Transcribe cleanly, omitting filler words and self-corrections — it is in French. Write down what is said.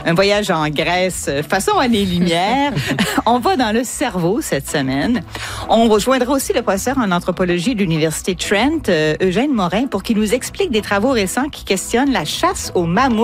Un voyage en Grèce façon année-lumière. On va dans le cerveau cette semaine. On rejoindra aussi le professeur en anthropologie de l'Université Trent, Eugène Morin, pour qu'il nous explique des travaux récents qui questionnent la chasse aux mammouths